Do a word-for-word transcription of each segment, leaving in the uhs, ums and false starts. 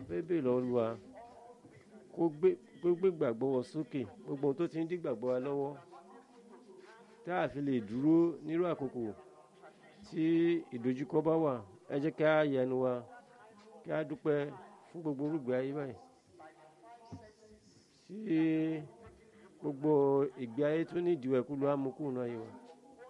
fẹ́ bèèrè lọ́wọ́ Olúwa kó gbé kó gbé ìgbàgbọ́ wọn sókè, gbogbo ohun tó ti ń dí ìgbàgbọ́ wa lọ́wọ́ tá a fi lè dúró nírú àkókò tí ìdojúkọ bá wà. Ẹ jẹ́ kí a yẹnu wa kí a dúpẹ́ fún gbogbo irúgbìn ayé báyìí, tí gbogbo ìgbé ayé tó ní ìdíwọ́ ẹ̀kú ló á mú kúrò náà ayé wa.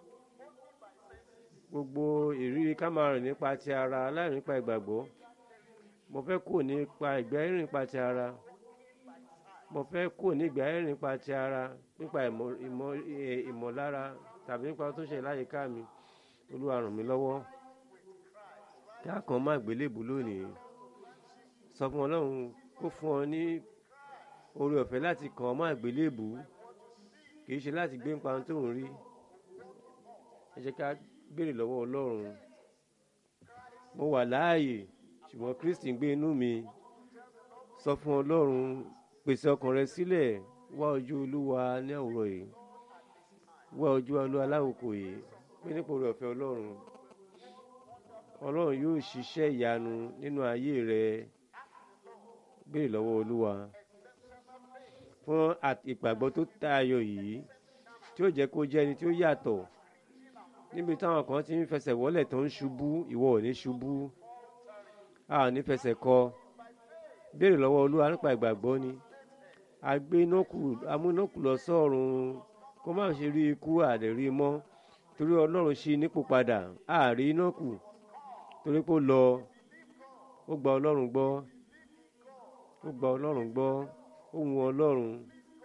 Gbogbo ìrírí ká máa rìn nípa ti ara láì nípa ìgbàgbọ́. Mo fẹ́ kúrò nípa ìgbé ayé rìn nípa ti ara. Mo fẹ́ kúrò ní ìgbé ayé rìn nípa ti ara, nípa ìmọ̀ ìmọ̀ ìmọ̀lára tàbí nípa ohun tó ṣe láyìíká mi. Olúwa ràn mí lọ́wọ́ kí a kàn má gbélébùú lónìí. Sọ fún Ọlọ́run kó fún ọ ní oore ọ̀fẹ́ láti kàn má gbélébùú, kì í ṣe láti gbé nípa ohun tó ń rí. Ẹ jẹ́ ká béèrè lọ́wọ́ Ọlọ́run. Mo wà láàyè ṣùgbọ́n Kristi ń gbé inú mi. Sọ fún Ọlọ́run, pèsè ọkàn rẹ sílẹ̀, wá ojú Olúwa ní òwúrọ̀ yìí, wá ojú Olúwa láwòkò yìí, pé nípa oore ọ̀fẹ́ Ọlọ́run. Ọlọ́run yóò ṣiṣẹ́ ìyanu nínú ayé rẹ. Béèrè lọ́wọ́ Olúwa fún ìgbàgbọ́ tó tayọ yìí, tí ó jẹ́ kó jẹ́ ẹni tí ó yàtọ̀. Níbi táwọn kan ti ń fẹsẹ̀ wọlé tó ń ṣubú, ìwọ ò ní ṣubú, a ò ní fẹsẹ̀ kọ. Béèrè lọ́wọ́ Olúwa nípa ìgbàgbọ́ ni. A gbé Nókù, a mú Nókù lọ sọ́run kó má ṣe rí ikú àdẹ̀rí mọ́, torí Ọlọ́run ṣí nípò padà. A rí Nókù torí pé ó lọ, ó gba Ọlọ́run gbọ́, ó gba Ọlọ́run gbọ́, ó wu Ọlọ́run,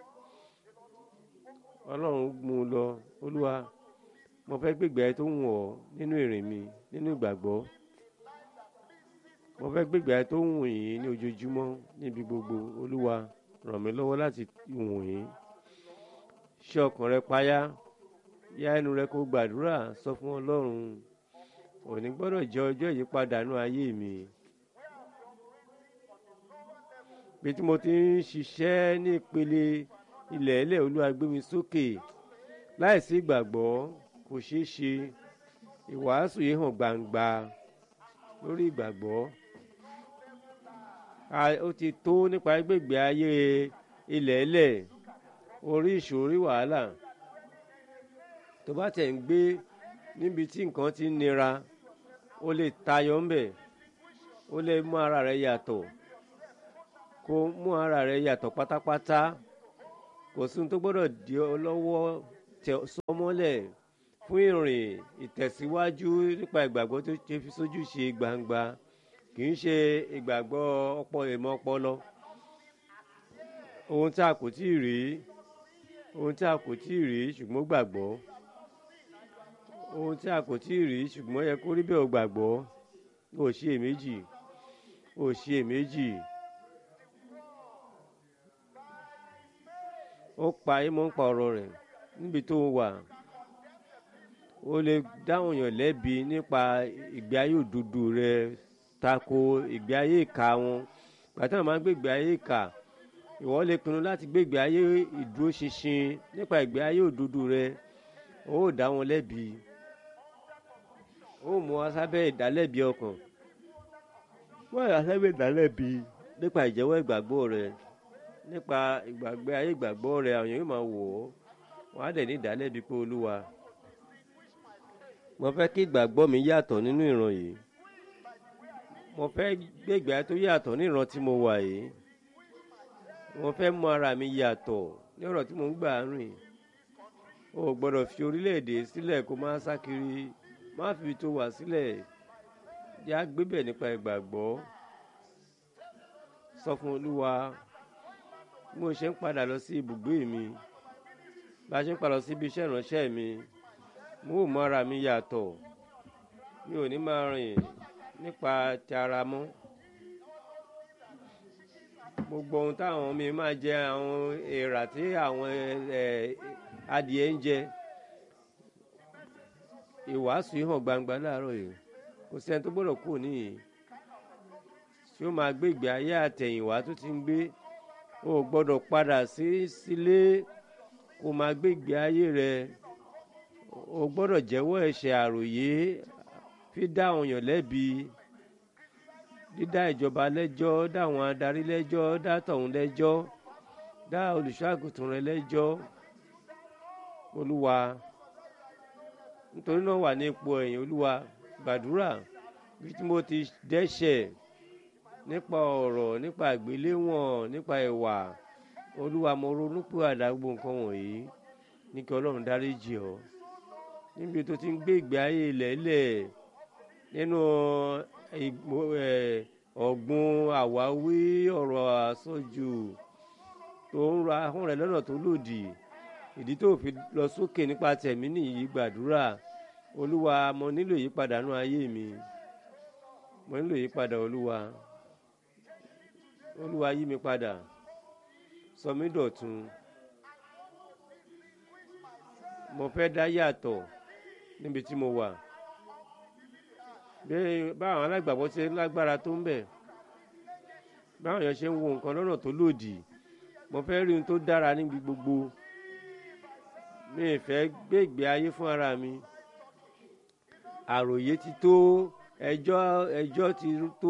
Ọlọ́run mú un lọ. Olúwa, mo fẹ́ gbégbé ayé tó wù ọ́ nínú ìrìn mi, nínú ìgbàgbọ́. Mo fẹ́ gbégbé ayé tó wù yín ní ojoojúmọ́, níbi gbogbo. Olúwa, ràn mí lọ́wọ́ láti wù yín. Ṣí ọkàn rẹ payá, yá ẹnu rẹ kó gbàdúrà. Sọ fún Ọlọ́run, òní gbọ́dọ̀ jẹ́ ọjọ́ ìyípadà nínú ayé mi. Bí tí mo ti ń ṣiṣẹ́ ní ìpele ilẹ̀ ilẹ̀, Olúwa gbé mi sókè. Láìsí ìgbàgbọ́ kò ṣeé ṣe. Ìwàásù yìí hàn gbangba lórí ìgbàgbọ́. Ó ti tó nípa gbègbè ayé ilẹ̀ ilẹ̀, orí ìṣòro, orí wàhálà. Tó bá tẹ̀ ń gbé níbi tí nǹkan ti ń nira, ó lè tayọ ńbẹ̀, ó lè mú ara rẹ̀ yàtọ̀, kó mú ara rẹ̀ yàtọ̀ pátápátá. Kò sí ohun tó gbọ́dọ̀ di ọ lọ́wọ́ tẹ̀ sọmọ́lẹ̀ fún ìrìn ìtẹ̀síwájú nípa ìgbàgbọ́ tó ṣe fi sójú ṣe gbangba. Kì í ṣe ìgbàgbọ́ ọpọlọ ìmọ̀ ọpọlọ. Ohun tí a kò tíì rí, ohun tí a kò tíì rí ṣùgbọ́n gbàgbọ́. Ohun tí a kò tíì rí ṣùgbọ́n yẹ kó rí bẹ́ẹ̀ o gbàgbọ́. O ò ṣe èméjì, o ò ṣe èméjì. Ó pa ìmọ̀ ń pa ọ̀rọ̀ rẹ̀ níbi tó wà. O lè dáhùn yàn lẹ́bi nípa ìgbé ayé òdodo rẹ, tako ìgbé ayé ìka wọn. Gbàtà máa ń gbé ìgbé ayé ìka, ìwọ lè pinnu láti gbé ìgbé ayé ìdúróṣinṣin nípa ìgbé ayé òdodo rẹ. O ó dá wọn lẹ́bi, o ó mú wa sábẹ́ ìdálẹ́bi ọkàn. Wọ́n yà sábẹ́ ìdálẹ́bi nípa ìjẹ́wọ́ ìgbàgbọ́ rẹ, nípa ìgbàgbé ayé ìgbàgbọ́ rẹ. Àwọn èèyàn yóò máa wò ó, wọ́n á dẹ̀ ní ìdálẹ́bi pé Olúwa, mo fẹ́ kí ìgbàgbọ́ mi yàtọ̀ nínú ìran yìí. Mo fẹ́ gbé ìgbé ayé tó yàtọ̀ ní ìran tí mo wà yìí. Mo fẹ́ mú ara mi yàtọ̀ ní ọ̀rọ̀ tí mo ń gbà rìn. O ò gbọ́dọ̀ fi orílẹ̀-èdè sílẹ̀ kó máa sá kiri. Má fi tó wà sílẹ̀. Yá gbébẹ̀ nípa ìgbàgbọ́. Sọ fún Olúwa, bí mo ṣe ń padà lọ sí ibùgbé mi, bá ṣe ń padà lọ sí ibi iṣẹ́ ìránṣẹ́ mi, mo ò mú ara mi yàtọ̀. Mi ò ní máa rìn nípa ti ara mọ́. Gbogbo ohun táwọn mi máa jẹ, àwọn èèrà tí àwọn adìẹ ń jẹ. Ìwàásù yìí hàn gbangba láàárọ̀ yìí. Kò sí ẹni tó gbọ́dọ̀ kúrò níyìí tí ó máa gbé ìgbé ayé àtẹ̀yìnwá tó ti ń gbé. O ò gbọ́dọ̀ padà sí sílé kó máa gbé ìgbé ayé rẹ. O gbọ́dọ̀ jẹ́wọ́ ẹ̀ṣẹ̀ àròyé, fi dá àwọn èèyàn lẹ́bi. dídá ìjọba lẹ́jọ́, dá àwọn adarí lẹ́jọ́, dá tọ̀hún lẹ́jọ́, dá olùṣọ́ àgùntàn rẹ lẹ́jọ́. Olúwa, nítorí náà wà ní ipò ẹ̀yìn. Olúwa, gbàdúrà bí tí mo ti dẹ́ṣẹ̀ nípa ọ̀rọ̀, nípa àgbéléwọ̀n, nípa ìwà. Olúwa, mo ronú pé àdá gbogbo nǹkan wọ̀nyí ní kí Ọlọ́run dáríjì ọ́. Níbi tó ti ń gbé ìgbé ayé ilẹ̀ẹ́lẹ̀ nínú ọ̀gbun àwáwí ọ̀rọ̀ àsọjù tó ń ra ahọ́n rẹ̀ lọ́nà tó lòdì, ìdí tó fi lọ sókè nípa tẹ̀mí nìyí. Gbàdúrà, Olúwa, mo nílò ìyípadà nínú ayé mi, mo nílò ìyípadà. Olúwa, Olúwa yí mi padà, sọ mí dọ̀tun. Mo fẹ́ dá yàtọ̀ níbi tí mo wà. Bí báwọn alágbàgbọ́ ṣe lágbára tó ń bẹ, báwọn èèyàn ṣe ń wo nǹkan lọ́nà tó lòdì, mo fẹ́ rí ohun tó dára níbi gbogbo. Mi ì fẹ́ gbé ìgbé ayé fún ara mi. Àròyé ti tó, ẹjọ́ ẹjọ́ ti tó.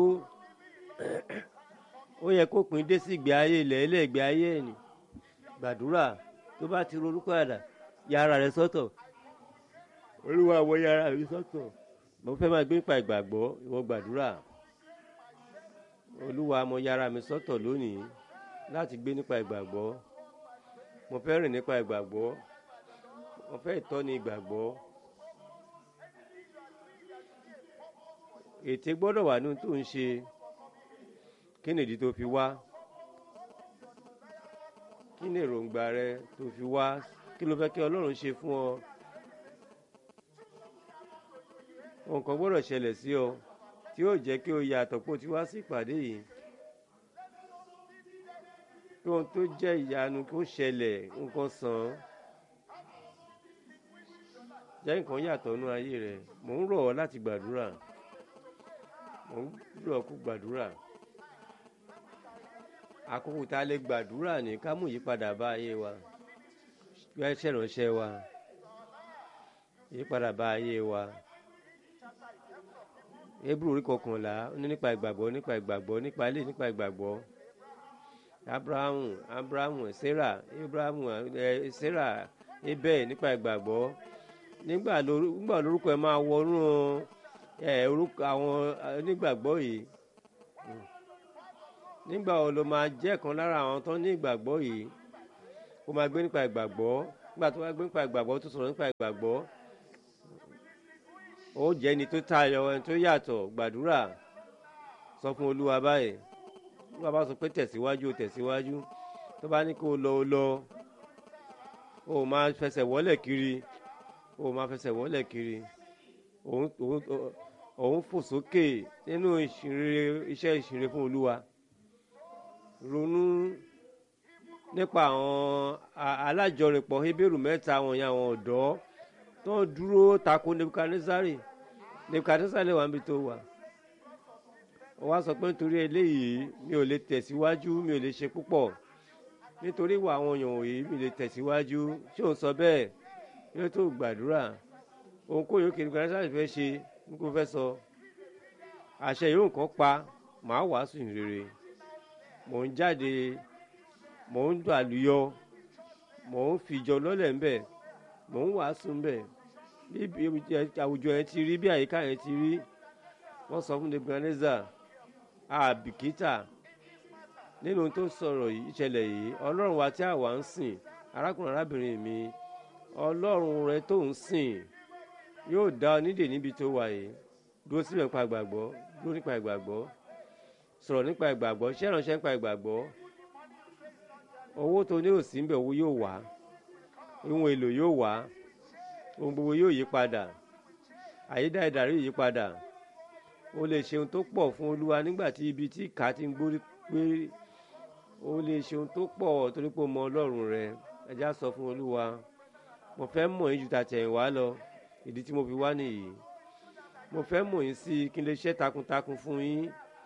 Ó yẹ kó pín dé sí ìgbé ayé ilẹ̀ ilẹ̀ ìgbé ayé ẹ̀nì. Gbàdúrà, tó bá ti ronú padà, ya ara rẹ sọ́tọ̀. Olúwa, wọ ya ara mi sọ́tọ̀. Mo fẹ́ máa gbé nípa ìgbàgbọ́. Ìwọ gbàdúrà. Olúwa, mo ya ara mi sọ́tọ̀ lónìí láti gbé nípa ìgbàgbọ́. Mo fẹ́ rìn nípa ìgbàgbọ́. Mo fẹ́ ìtọ́ni ìgbàgbọ́. Ète gbọ́dọ̀ wà nínú tó ń ṣe. Kí ni ìdí tó fi wá? Kí ni èròǹgbà rẹ tó fi wá? Kí ló fẹ́ kí Ọlọ́run ṣe fún ọ? Ohun kan gbọ́dọ̀ ṣẹlẹ̀ sí ọ tí yóò jẹ́ kí o yàtọ̀ pé o ti wá sí ìpàdé yìí. Kí ohun tó jẹ́ ìyanu kó ṣẹlẹ̀, nǹkan sàn án. Jẹ́ nǹkan yàtọ̀ nínú ayé rẹ. Mò ń rọ̀ ọ́ láti gbàdúrà. Mò ń rọ̀ ọ́ kó gbàdúrà. Àkókò tá a lè gbàdúrà ní ká mú ìyípadà bá ayé wa. Bí a ṣe ránṣẹ́ wa, ìyípadà bá ayé wa. Hébérù orí kọkànlá ní nípa ìgbàgbọ́, nípa ìgbàgbọ́, nípa ilé, nípa ìgbàgbọ́. Abrahamu, Abrahamu, Sarah, Abrahamu, eh, Sarah, Abel, nípa ìgbàgbọ́. Nígbà lórúkọ ẹ máa wọnú ẹ orúkọ àwọn onígbàgbọ́ yìí. Nígbà wo ló máa jẹ́ kan lára àwọn tó ní ìgbàgbọ́ yìí? Ó máa gbé nípa ìgbàgbọ́. Nígbà tó bá gbé nípa ìgbàgbọ́, tó sọ̀rọ̀ nípa ìgbàgbọ́, ó jẹ́ ẹni tó tayọ, ẹni tó yàtọ̀. Gbàdúrà, sọ fún Olúwa báyìí. Olúwa bá sọ pé tẹ̀síwájú, tẹ̀síwájú. Tó bá ní kó o lọ, o lọ. O máa fẹsẹ̀ wọ́lẹ̀ kiri. O máa fẹsẹ̀ wọ́lẹ̀ kiri. Òun òun òun fò sókè nínú iṣẹ́ ìṣìnrere fún Olúwa. Ronú nípa àwọn alájọrìnpọ̀ Hébérù mẹ́ta wọ̀nyí, àwọn ọ̀dọ́ tó ń dúró tako Nebukadnesari. Nebukadnesari wà níbi tó wà. Ó wá sọ pé nítorí eléyìí mi ò lè tẹ̀síwájú, mi ò lè ṣe púpọ̀. Nítorí ìwà àwọn èèyàn wọ̀nyí mi lè tẹ̀síwájú. Ṣé òun sọ bẹ́ẹ̀? Yóò tó gbàdúrà. Òun kò yóò kí Nebukadnesari fẹ́ ṣe ní kó fẹ́ sọ. Àṣẹ yóò kàn pa, màá wàásù ìrere. Mò ń jáde, mò ń dùn àlùyọ, mò ń fìjọ lọ́lẹ̀ ńbẹ̀, mò ń wàásù ńbẹ̀. Bí àwùjọ yẹn ti rí, bí àyíká yẹn ti rí, wọ́n sọ fún Nebukadnesari, àbìkítà nínú tó sọ̀rọ̀ yìí, ìṣẹ̀lẹ̀ yìí. Ọlọ́run wa tí àwa ń sìn, arákùnrin arábìnrin mi, Ọlọ́run rẹ tó ń sìn yóò dá ọ nídè níbi tó wà yìí. Dúró síbẹ̀ nípa ìgbàgbọ́, dúró nípa ìgbàgbọ́, sọ̀rọ̀ nípa ìgbàgbọ́, ṣẹ́ ìránṣẹ́ nípa ìgbàgbọ́. Owó tó ní òsì ńbẹ̀, owó yóò wá, ohun èlò yóò wá, ohun gbogbo yóò yí padà, àyídá ìdarí yóò yí padà. O lè ṣe ohun tó pọ̀ fún Olúwa nígbà tí ibi tí ìkà ti ń gbórí pé o lè ṣe ohun tó pọ̀ torí pé o mọ Ọlọ́run rẹ. Ẹ já sọ fún Olúwa, mo fẹ́ mọ̀ yín ju tàtẹ̀yìnwá lọ. Ìdí tí mo fi wá nìyí. Mo fẹ́ mọ̀ yín sí kí n lè ṣe takuntakun fún yín.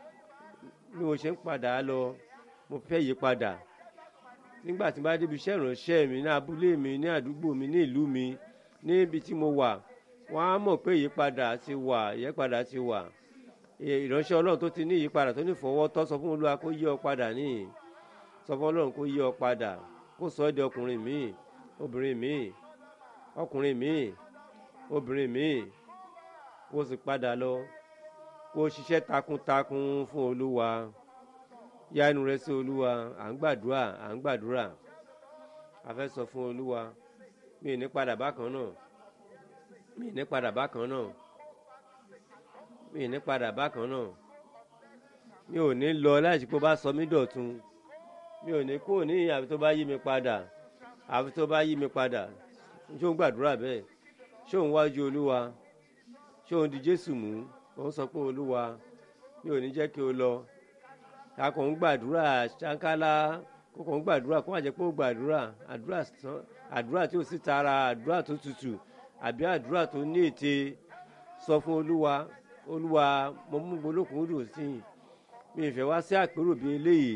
Bí mo ṣe ń padà lọ, mo fẹ́ yí padà. Nígbà tí n bá débi iṣẹ́ ìránṣẹ́ mi, ní abúlé mi, ní àdúgbò mi, ní ìlú mi, níbi tí mo wà, wọ́n á mọ̀ pé ìyípadà ti wà, ìyípadà ti wà. ìránṣẹ́ ọlọ́run tó ti ní ìyípadà tó ní fọwọ́tọ́ sọ fún olúwa kó yí ọ padà níyì sọ fún ọlọ́run kó yí ọ padà kó sọ ẹ́ di ọkùnrin míì obìnrin míì ọkùnrin míì obìnrin míì kó sì padà lọ kó ṣiṣẹ́ takuntakun fún olúwa yá inú rẹ sí olúwa à ń gbàdúrà à ń gbàdúrà a fẹ́ sọ fún olúwa mi ì ní padà bákan náà mi ì ní padà bákan náà mi ì ní padà bákan náà mi ò ní lọ láìsí pé ó bá sọ mí dọ̀tun mi ò ní kúrò ní àfi tó bá yí mi padà àfi tó bá yí mi padà ṣé òun gbàdúrà bẹ́ẹ̀ ṣé òun wájú olúwa ṣé òun di jésù mú òun sọ pé olúwa mi ò ní jẹ́ kí o lọ akọ̀ ń gbàdúrà ṣáńkálá kókò ń gbàdúrà kó má jẹ́ pé ó gbàdúrà àdúrà sàn àdúrà tí ò sí tara àdúrà tó tutù àbí àdúrà tó ní ète sọ fún olúwa olúwa mo mú gbolókùn dùn sí i mi ìfẹ́ wá sí àpérò bíi eléyìí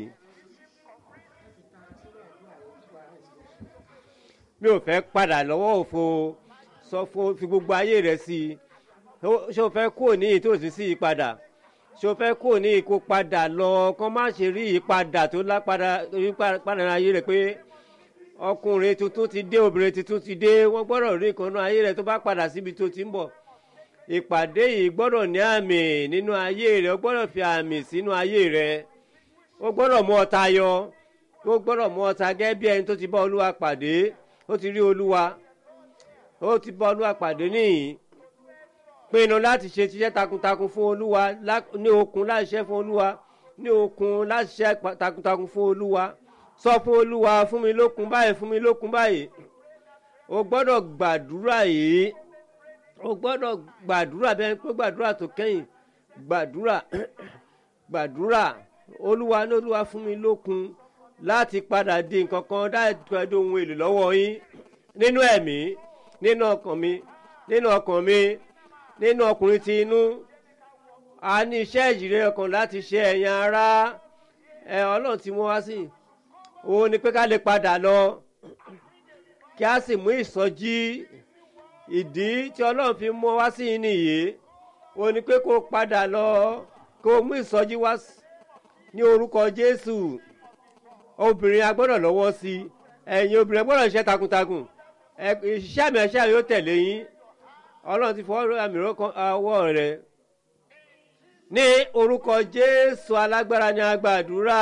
mi ò fẹ́ padà lọ́wọ́ òfo sọ fún fi gbogbo ayé rẹ sí i ṣé o fẹ́ kúrò ní ìtòsí sí i padà ṣé o fẹ́ kúrò ní ìkó padà lọ kán má ṣe rí ìpadà tó lápadà padà ayé rẹ pé ọkùnrin tuntun ti dé obìnrin tuntun ti dé wọ́n gbọ́dọ̀ rí ìkànnà ayé rẹ tó bá padà síbi tó ti ń bọ̀ ìpàdé yìí gbọ́dọ̀ ní àmì nínú ayé rẹ o gbọ́dọ̀ fi àmì sínú ayé rẹ o gbọ́dọ̀ mú ọta yọ o gbọ́dọ̀ mú ọta gẹ́gẹ́ bí ẹni tó ti bá olúwa pàdé ó ti rí olúwa ó ti bá olúwa pàdé nìyí pinnu láti ṣe tiṣẹ́ takuntakun fún olúwa ní okun láti ṣe fún olúwa ní okun láti ṣe takuntakun fún olúwa sọ fún olúwa fún mi lókun báyìí fún mi lókun báyìí o gbọ́dọ̀ gbàdúrà yìí o gbọ́dọ̀ gbàdúrà bẹ́ẹ̀ pé gbàdúrà tó kẹ́yìn gbàdúrà gbàdúrà olúwa ní olúwa fún mi lókun láti padà di nǹkan kan dáàbò di ohun èlò lọ́wọ́ yín nínú ẹ̀mí nínú ọkàn mi nínú ọkàn mi nínú ọkùnrin ti inú a ní iṣẹ́ ìjìrè ọkàn láti ṣe ẹ̀yin ará ẹ ọlọ́run tí wọ́n wá sí òun ni pé ká lè padà lọ kí a sì mú ìsọjí ìdí tí ọlọ́run fi mú wá sí yín nìyí òun ni pé kó padà lọ kó mú ìsọjí wá ní orúkọ jésù obìnrin a gbọ́dọ̀ lọ́wọ́ sí ẹ̀yin obìnrin a gbọ́dọ̀ ṣiṣẹ́ takuntakun iṣẹ́ àmì ẹ̀ṣẹ́ yóò tẹ̀lé yín ọlọ́run ti fọwọ́ àmì ọwọ́ rẹ̀ ní orúkọ jésù alágbára ni a gbàdúrà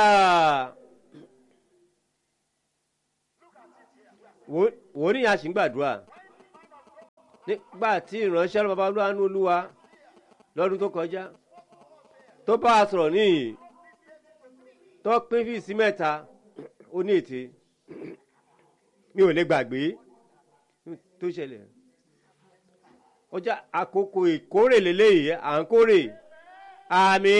wò ní àṣì ń gbàdúrà nígbà tí ìránṣẹ́ ọlọ́run bàbá olúwa ní olúwa lọ́dún tó kọjá tó bá a sọ̀rọ̀ níyì tó pín fíìsì mẹ́ta ó ní ète mi ò lè gbàgbé tó ṣẹlẹ̀ ọjà àkókò ìkórè lélẹ́yìí à ń kórè àmì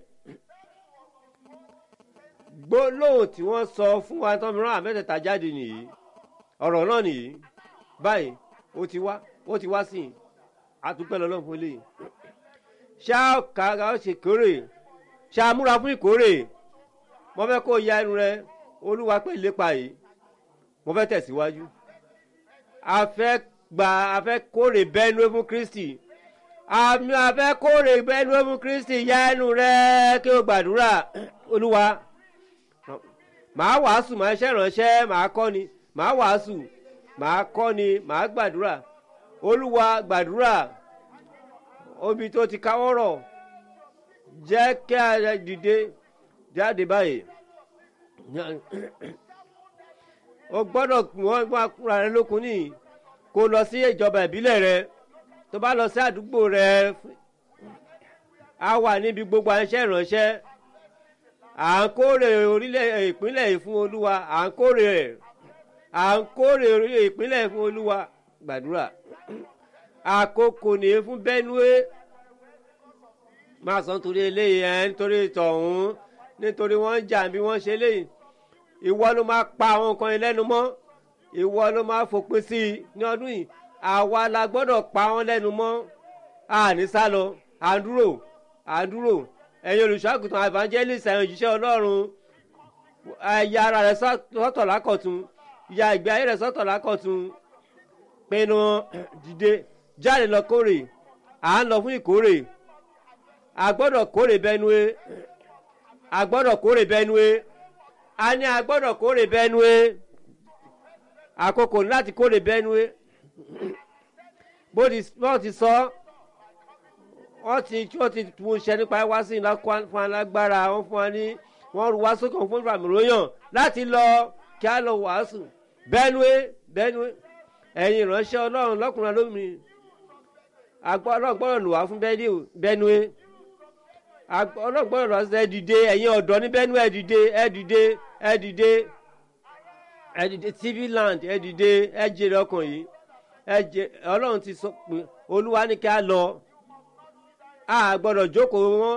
gbólóhùn tí wọ́n sọ fún wa tó mìíràn àmẹ́tẹ̀ẹ̀ta jáde nìyí ọ̀rọ̀ náà nìyí báyìí ó ti wá ó ti wá sí i àtúpẹ́ lọ́lọ́run fún eléyìí ṣá kàrà ó ṣe kórè ṣá múra fún ìkórè mo fẹ́ kó ya ẹnu rẹ olúwa pé ìlépa yìí mo fẹ́ tẹ̀síwájú a fẹ́ gba a fẹ́ kórè bẹ́ẹ̀nu fún kristi àmì a fẹ́ kórè bẹ́ẹ̀nu fún kristi ya ẹnu rẹ kí o gbàdúrà olúwa màá wàásù màá ṣe ìránṣẹ́ màá kọ́ni màá wàásù màá kọ́ni màá gbàdúrà olúwa gbàdúrà omi tó ti káwọ́rọ̀ jẹ́ kí a dìde jáde báyìí o gbọ́dọ̀ wọ́n wá kúra rẹ lókun ní kó lọ sí ìjọba ìbílẹ̀ rẹ tó bá lọ sí àdúgbò rẹ a wà níbi gbogbo iṣẹ́ ìránṣẹ́ à ń kórè orílẹ̀ ìpínlẹ̀ yìí fún olúwa à ń kórè rẹ̀ à ń kórè orílẹ̀ ìpínlẹ̀ fún olúwa gbàdúrà àkókò nìyí fún Benue máa sọ nítorí eléyìí ẹ nítorí tọ̀hún nítorí wọ́n ń jà bí wọ́n ṣe léyìí ìwọ ló máa pa àwọn nǹkan yẹn lẹ́nu mọ́ ìwọ ló máa fòpin sí i ní ọdún yìí àwa la gbọ́dọ̀ pa wọ́n lẹ́nu mọ́ àní sálọ àdúrò àdúrò ẹ̀yin olùṣọ́àgùtàn evangelist ẹ̀yin òjíṣẹ́ ọlọ́run ẹ̀yà ara rẹ̀ sọ́tọ̀ lákọ̀tún ìyá ìgbé ayé rẹ̀ sọ́tọ̀ lákọ̀tún pinnu dìde jáde lọ kórè à ń lọ fún ìkórè a gbọ́dọ̀ kórè Benue a gbọ́dọ̀ kórè Benue a ní a gbọ́dọ̀ kórè Benue àkókò láti kórè Benue bó ti sọ wọ́n ti wọ́n ti tún ṣe nípa wá sí ìlà fún alágbára wọ́n fún wa ní wọ́n rú wá sókè fún ìfàmìlóyàn láti lọ kí á lọ wàásù Benue Benue ẹ̀yin ìránṣẹ́ Ọlọ́run lọ́kùnrin lómìnir Ọlọ́run gbọ́dọ̀ lò wá fún Benue Ọlọ́run gbọ́dọ̀ lọ sí ẹ dìde ẹ̀yin ọ̀dọ́ ní Benue ẹ dìde ẹ dìde ẹ dìde ẹ dìde T V land ẹ dìde ẹ jèrè ọkàn yìí ẹ jẹ Ọlọ́run ti sọ pé Olúwa ní kí á lọ a gbọ́dọ̀ jókòó wọn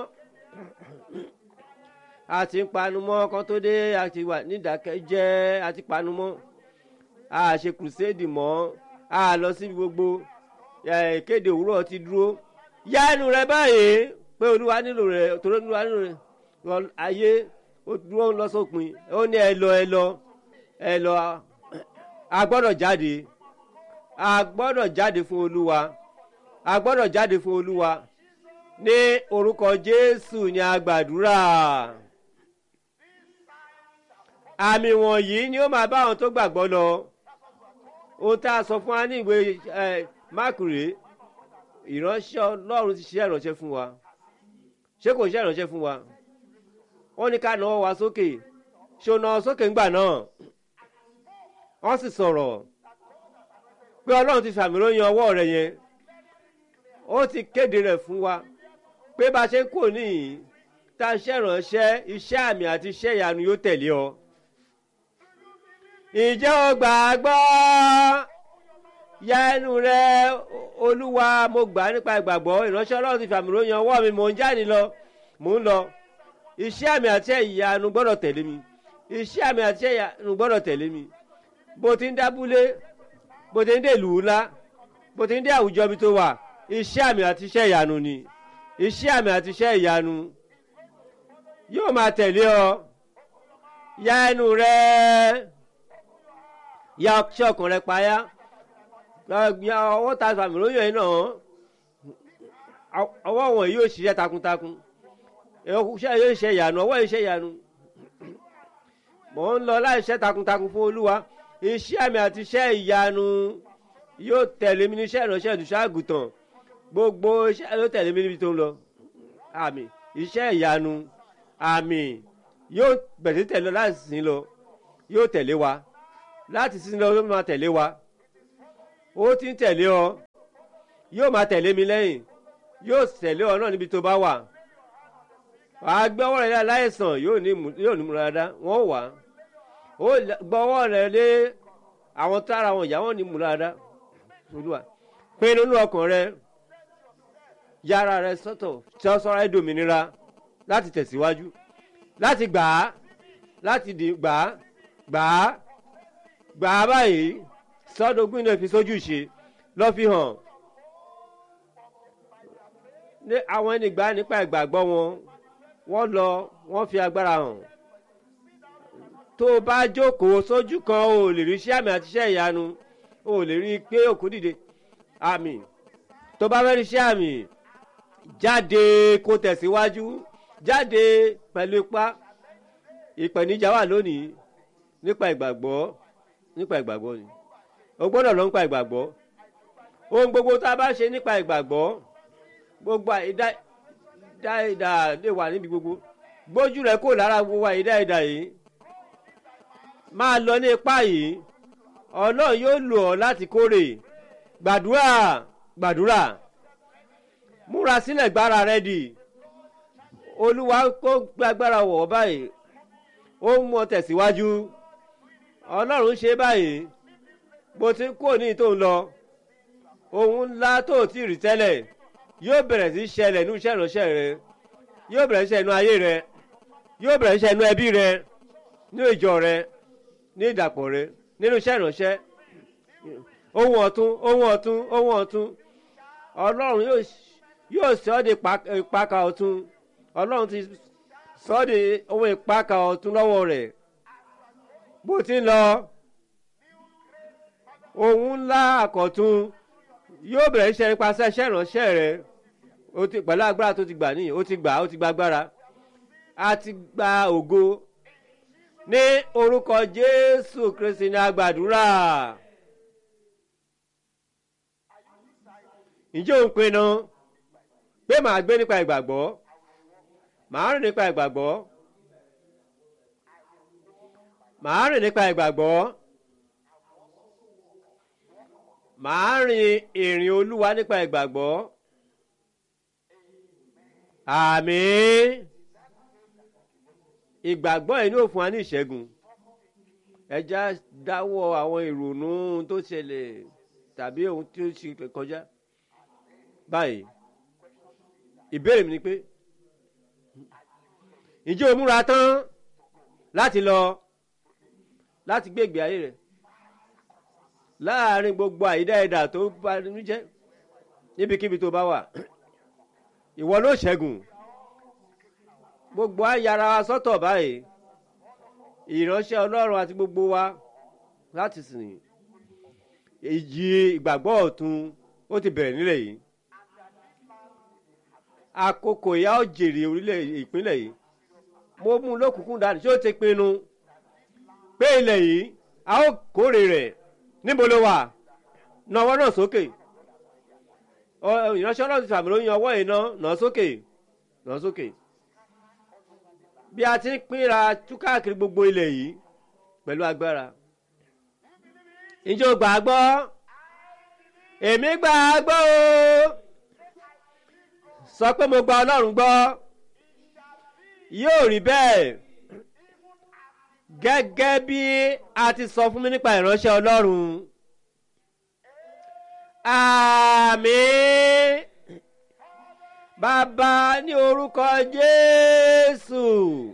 àti ń panumọ́ kan tó dé àti wà nídàkẹ́jẹ́ àti panumọ́ a ṣe kùrùsẹ́ẹ̀dì mọ́ a lọ síbi gbogbo ìkéde òwúrọ̀ ti dúró yá ẹnu rẹ báyìí pé Olúwa nílò rẹ torí Olúwa nílò rẹ ayé ó dúró ń lọ sópin ó ní ẹ lọ ẹ lọ ẹ lọ a gbọ́dọ̀ jáde a gbọ́dọ̀ jáde fún Olúwa a gbọ́dọ̀ jáde fún Olúwa ní orúkọ Jésù ní a gbàdúrà àmì wọ̀nyí ni ó máa bá àwọn tó gbàgbọ́ lọ ohun tá a sọ fún wa ní ìwé Máàkù rèé ìránṣẹ́ Ọlọ́run ti ṣe ìránṣẹ́ fún wa ṣé kò ṣe ìránṣẹ́ fún wa wọ́n ní ká náwó wa sókè ṣé o náwó sókè ńgbà náà wọ́n sì sọ̀rọ̀ pé Ọlọ́run ti fàmì lóyún ọwọ́ rẹ̀ yẹn ó ti kéde rẹ̀ fún wa pé bá a ṣe ń kò níyìn tá a ṣe ìránṣẹ́ iṣẹ́ àmì àti iṣẹ́ ìyanu yóò tẹ̀lé ọ. Ǹjẹ́ o gbàgbọ́? Ya ẹnu rẹ Olúwa mo gbà nípa ìgbàgbọ́ ìránṣẹ́ Ọlọ́run ti fàmì lóyún ọwọ́ mi mò ń jáde lọ mò ń lọ iṣẹ́ àmì àti iṣẹ́ ìyanu gbọ́dọ̀ tẹ̀lé mi iṣẹ́ àmì àti iṣẹ́ ìyanu gbọ́dọ̀ tẹ̀lé mi bó ti ń dábúlé bó ti ń dé ìlú ńlá bó ti ń dé àwùjọ bí tó wà iṣẹ́ àmì àti iṣẹ́ ìyanu ni iṣẹ́ àmì àti iṣẹ́ ìyanu yóò máa tẹ̀lé ọ ya ẹnu rẹ ya ọṣẹ ọkàn rẹ payá ya ọwọ́ ta fàmì lóyún ẹ̀ náà ọwọ́ wọn yóò ṣiṣẹ́ takuntakun iṣẹ́ yóò ṣe ìyanu ọwọ́ yóò ṣe ìyanu mò ń lọ láì ṣe takuntakun fún Olúwa iṣẹ́ àmì àti iṣẹ́ ìyanu yóò tẹ̀lé mi ní iṣẹ́ ìránṣẹ́ ìdúṣọ́ àgùntàn gbogbo iṣẹ́ ló tẹ̀lé mi níbi tó ń lọ àmì iṣẹ́ ìyanu àmì yóò bẹ̀rẹ̀ tẹ̀lé láti sin lọ yóò tẹ̀lé wa láti sin lọ yóò máa tẹ̀lé wa ó ti ń tẹ̀lé ọ yóò máa tẹ̀lé mi lẹ́yìn yóò tẹ̀lé ọ náà níbi tó bá wà wàá gbé ọwọ́ rẹ láìsàn yóò ní múra dá wọ́n wà ó gbọ́ ọwọ́ rẹ lé àwọn tára wọn ìyá wọn ní múra dá Olúwa pinnu nínú ọkàn rẹ yára rẹ sọ́tọ̀ tí ó sọ́ra ẹ̀dòmìnira láti tẹ̀síwájú láti gbà á láti gbà á gbà á gbà á báyìí sọ́dọ̀gún iná fi sójú ṣe lọ́ fi hàn ní àwọn ènìgbà nípa ìgbàgbọ́ wọn wọ́n lọ wọ́n fi agbára hàn tó o bá jókòó sójú kan o lè rí iṣẹ́ àmì àti iṣẹ́ ìyanu o lè rí i pé òkú dìde àmì tó bá fẹ́ rí iṣẹ́ àmì jáde kó tẹ̀síwájú jáde pẹ̀lú ipá ìpèníjà wà lónìí nípa ìgbàgbọ́ nípa ìgbàgbọ́ ni o gbọ́dọ̀ lọ nípa ìgbàgbọ́ ohun gbogbo tá a bá ṣe nípa ìgbàgbọ́ gbogbo àìdá ìdá lè wà níbi gbogbo gbójú rẹ kò lára gbogbo àìdá ìdá yìí máa lọ ní ipá yìí Ọlọ́run yóò lò ọ́ láti kórè gbàdúrà gbàdúrà múra sílẹ̀ gbára rẹ dì Olúwa kó gbàgbára wọ̀ ọ́ báyìí ó ń mú ọ tẹ̀síwájú Ọlọ́run ṣe báyìí bó ti kó ní tó ń lọ ohun ńlá tó ti rí tẹ́lẹ̀ yóò bẹ̀rẹ̀ sí ṣẹlẹ̀ nínú iṣẹ́ ìránṣẹ́ rẹ yóò bẹ̀rẹ̀ sí ṣẹlẹ̀ nínú ayé rẹ yóò bẹ̀rẹ̀ sí ṣẹlẹ̀ nínú ẹbí rẹ nínú ìjọ rẹ ní ìdàpọ̀ rẹ nínú iṣẹ́ ìránṣẹ́ ohun ọ̀tun ohun ọ̀tun ohun ọ̀tun Ọlọ́run yóò sọ ọ́ di ìpakà ọ̀tun Ọlọ́run ti sọ ọ́ di ohun ìpakà ọ̀tun lọ́wọ́ rẹ̀ bó ti ń lọ ohun ńlá àkọ́tun yóò bẹ̀rẹ̀ ṣe nípasẹ̀ iṣẹ́ ìránṣẹ́ rẹ ó ti pẹ̀lú agbára tó ti gbà níyì ó ti gbà ó ti gba agbára a ti gba ògo ní orúkọ Jésù Kristi ní agbàdúrà. ǹjẹ́ òun pinnu pé màá gbé nípa ìgbàgbọ́ màá rìn nípa ìgbàgbọ́ màá rìn nípa ìgbàgbọ́ màá rìn ìrìn Olúwa nípa ìgbàgbọ́. Àmín. Ìgbàgbọ́ yìí ni ó fún wa ní ìṣẹ́gun. Ẹ já dáwọ́ àwọn ìrònú tó ṣẹlẹ̀ tàbí ohun tí ó ṣe kọjá. Báyìí ìbéèrè mi ni pé ǹjẹ́ o múra tán láti lọ láti gbé ìgbé ayé rẹ̀ láàárín gbogbo àyídá ẹ̀dá tó bá ní jẹ́ níbikíbi tó bá wà ìwọ ló ṣẹ́gun. Gbogbo ayára wa sọ́tọ̀ báyìí ìránṣẹ́ Ọlọ́run àti gbogbo wa láti sìn ìjì ìgbàgbọ́ ọ̀tun ó ti bẹ̀rẹ̀ nílẹ̀ yìí. Àkókò ìyà ó jèrè orílẹ̀ ìpínlẹ̀ yìí. Mo mú lókùnkùn dání tí ó ti pinnu pé ilẹ̀ yìí a ó kórè rẹ̀. Níbo ló wà? Nawọ́ náà sókè. Ìránṣẹ́ Ọlọ́run ti fàmì lóyún ọwọ́ iná náà sókè náà sókè. Bí a ti ń pínra tú káàkiri gbogbo ilẹ̀ yìí pẹ̀lú agbára. Ǹjẹ́ o gbàgbọ́? Èmi gbàgbọ́ o. Sọ pé mo gba Ọlọ́run gbọ́. Yóò rí bẹ́ẹ̀ gẹ́gẹ́ bí a ti sọ fún mi nípa ìránṣẹ́ Ọlọ́run. Àmín. Bàbá ní orúkọ Jésù.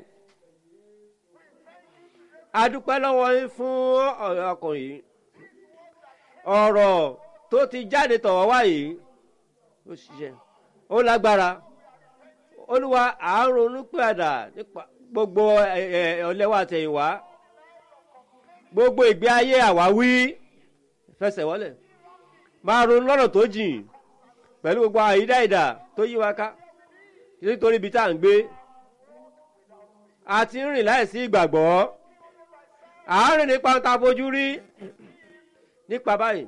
A dúpẹ́ lọ́wọ́ yín fún ọkùnrin yìí. Ọ̀rọ̀ tó ti jáde tọ̀wọ́ wá yìí ó ṣiṣẹ́ ó lágbára. Olúwa à ń ronú padà nípa gbogbo ọ̀lẹ́wà àtẹ̀yìnwá gbogbo ìgbé ayé àwáwí fẹsẹ̀ wọlé máa ronú lọ́nà tó jìn pẹ̀lú gbogbo àyídá ìdà tó yí wa ká nítorí ibi tá à ń gbé a ti ń rìn láìsí ìgbàgbọ́ à ń rìn nípa ohun tá a fojú rí nípa báyìí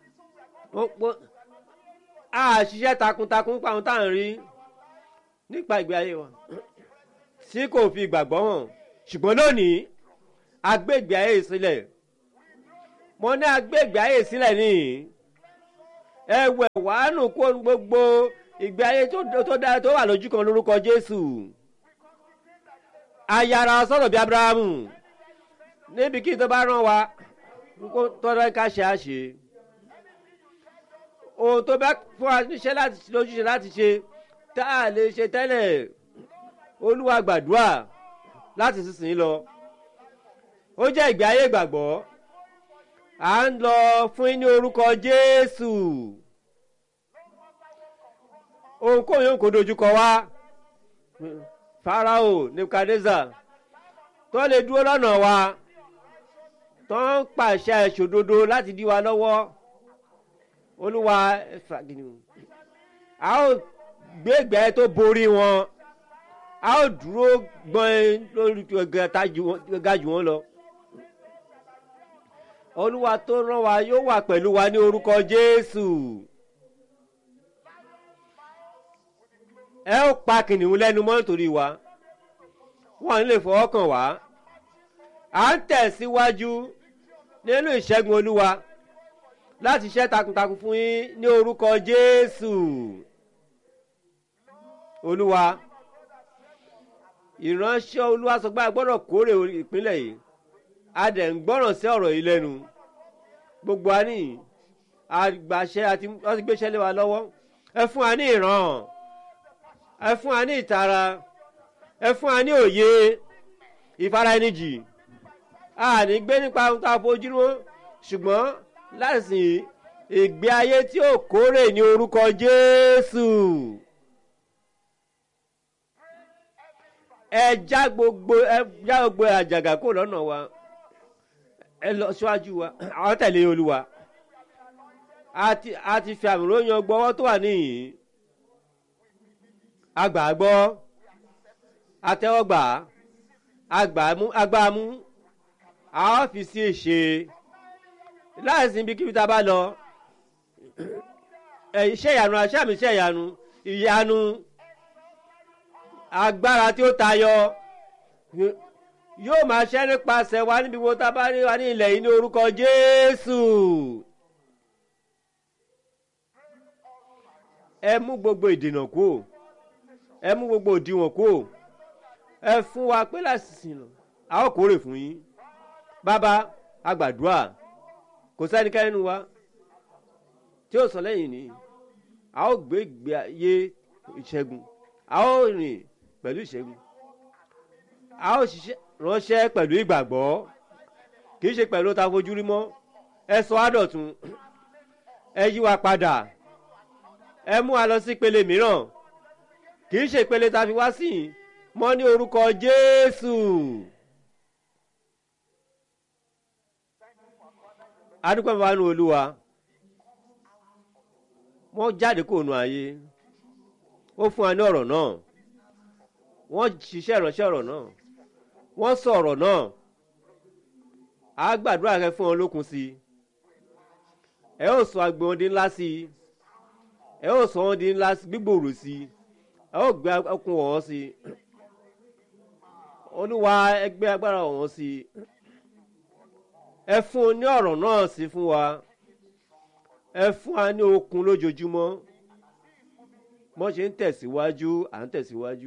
a ṣiṣẹ́ takuntakun nípa ohun tá à ń rí nípa ìgbé ayé wa tí kò fi ìgbàgbọ́ hàn ṣùgbọ́n lónìí agbègbè ayé sílẹ̀ mo ní agbègbè ayé sílẹ̀ nìyí ẹwẹ̀ wàánù kó gbogbo ìgbé ayé tó dára tó wà lójú kan lórúkọ Jésù. Ayára sọ̀rọ̀ bí Abrahamu níbi kí tó bá rán wa tó rẹ́ ká ṣe àṣe ohun tó bá fún wa níṣẹ́ láti lójúṣe láti ṣe tá a lè ṣe tẹ́lẹ̀ Olúwa gbàdúrà láti sísìn lọ. Ó jẹ́ ìgbé ayé ìgbàgbọ́ à ń lọ fún ní orúkọ Jésù. Ohunkóhun yóò kó dojúkọ wá Fáráò Nebukadnezar tó lè dúró lọ́nà wa tó ń pàṣẹ ìṣòdodo láti dí wa lọ́wọ́. Olúwa a ó gbégbé tó borí wọn a ó dúró gbọ́n lórí ga jù wọ́n lọ. Olúwa tó rán wa yóò wà pẹ̀lú wa ní orúkọ Jésù. Ẹ ó pa kìnìún lẹ́nu mọ́ nítorí wa wọ́n lè fọwọ́ kàn wá. À ń tẹ̀síwájú nínú ìṣẹ́gun Olúwa láti ṣe takuntakun fún yín ní orúkọ Jésù. Olúwa ìránṣẹ́ Olúwa sọ pé a gbọ́dọ̀ kórè ìpínlẹ̀ yìí a dẹ̀ ń gbọ́ràn sí ọ̀rọ̀ yìí lẹ́nu gbogbo wa ní àgbàṣe àti wọ́n ti gbéṣẹ́ lé wa lọ́wọ́. Ẹ fún wa ní ìran ẹ fún wa ní ìtara ẹ fún wa ní òye ìfaraẹnijì a ní gbé nípa ohun tá a fojú wọn ṣùgbọ́n láti ìgbé ayé tí ó kórè ní orúkọ Jésù. Ẹ já gbogbo ẹ já gbogbo àjàgà kó lọ́nà wa ẹ lọ síwájú wa àwọn tẹ̀lé Olúwa a ti fi àmì ròyìn ọgbọ́wọ́ tó wà níyìn agbàgbọ́ atẹ́wọ́gbà agbàmú agbàmú a ó fi sí èṣe láìsí ibi kíbi tá a bá lọ iṣẹ́ ìyanu aṣáàmì iṣẹ́ ìyanu ìyanu agbára tí ó tayọ yóò máa ṣẹ́ nípasẹ̀ wa níbi wo tá a bá rí wa ní ilẹ̀ yìí ní orúkọ Jésù. ẹ mú gbogbo ìdènà kúò ẹ mú gbogbo òdiwọ̀n kúò ẹ fún wa pé lásìsìn lọ a ó kórè fún yín bàbá agbàdúrà kò sẹ́nikẹ́ni nínú wa tí ó sọ lẹ́yìn ní a ó gbé ìgbé ayé ìṣẹ́gun a ó rìn pẹ̀lú ìṣẹ́gun a ó ṣiṣẹ́ ránṣẹ́ pẹ̀lú ìgbàgbọ́ kì í ṣe pẹ̀lú ta fojú rí mọ́ ẹ sọ àdọ̀tun ẹ yí wa padà ẹ mú wa lọ sí ìpele mìíràn kì í ṣe ìpele ta fi wá sí mọ́ ní orúkọ Jésù. adúpẹ́ bàbá nu Olúwa wọ́n jáde kó nu ayé ó fún wa ní ọ̀rọ̀ náà wọ́n ṣiṣẹ́ ìránṣẹ́ ọ̀rọ̀ náà wọ́n sọ ọ̀rọ̀ náà a gbàdúrà rẹ fún wọn lókun sí i ẹ ó sọ agbè wọn di ńlá sí i ẹ ó sọ wọn di ńlá gbígbòòrò sí i ẹ ó gbé ọkùn wọn sí i Olúwa ẹgbẹ́ agbára wọn sí i ẹ fún un ní ọ̀rọ̀ náà sí fún wa ẹ fún wa ní okun lójoojúmọ́ bọ́n ṣe ń tẹ̀síwájú à ń tẹ̀síwájú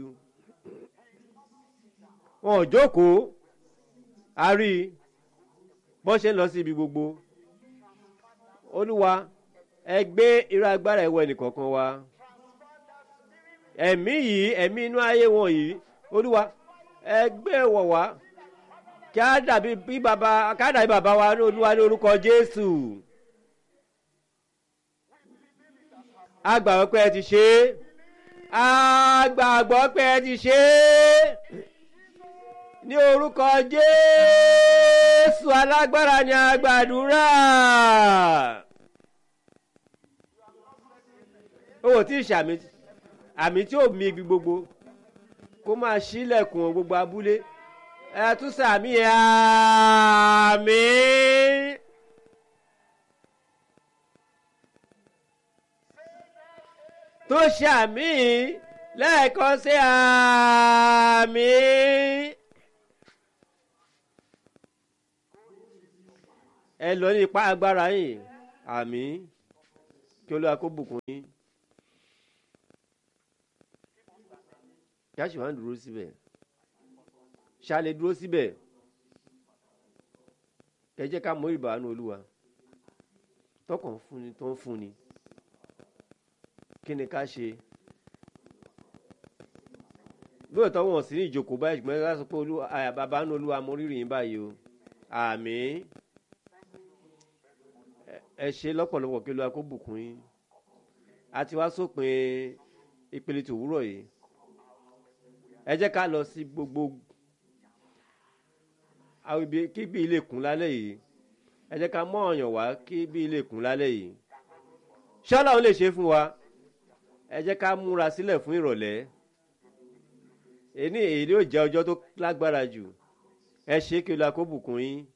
wọn ò jókòó a rí i bọ́n ṣe ń lọ sí ibi gbogbo Olúwa ẹ gbé irú agbára ẹ̀wọ̀ ẹnìkọ̀ọ̀kan wa ẹ̀mí yìí ẹ̀mí inú ayé wọn yìí Olúwa ẹ gbé wọ̀ wá kí á dàbí bí bàbá kí á dàbí bàbá wa ní Olúwa ní orúkọ Jésù. a gbàgbọ́ pé ẹ ti ṣe é a gbàgbọ́ pé ẹ ti ṣe é ní orúkọ Jésù alágbára ni a gbàdúrà. o tí ì ṣàmì àmì tí ò mi ibi gbogbo kó máa ṣílẹ̀kùn gbogbo abúlé ẹ tún sàmì àmín. tó ṣàmì lẹ́ẹ̀kan sí àmín. ẹ lọ ní ipá agbára yìí àmín kí Olúwa kó bùkún yín. yáṣù wá ń dúró síbẹ̀ ṣáàlẹ̀ dúró síbẹ̀ ẹ jẹ́ ká mọ ìbànú Olúwa tọkàn fúnni tó ń fúnni kí ni ká ṣe lóòótọ́ wọn sì ní ìjókòó báyìí ṣùgbọ́n ká sọ pé bàbá ní Olúwa mo rírì yín báyìí o àmín ẹ ṣe lọ́pọ̀lọpọ̀ kí Olúwa kó bùkún yín a ti wá sópin ìpele tòwúrọ̀ yìí ẹ jẹ́ ká lọ sí gbogbo kí bí ilé kún lálẹ́ yìí ẹ jẹ́ ká mọ́ ọ̀yàn wá kí bí ilé kún lálẹ́ yìí ṣọ́lá òun lè ṣe fún wa ẹ jẹ́ ká múra sílẹ̀ fún ìrọ̀lẹ́ èyí èyí yóò jẹ́ ọjọ́ tó lágbára jù ẹ ṣe kí Olúwa kó bùkún yín.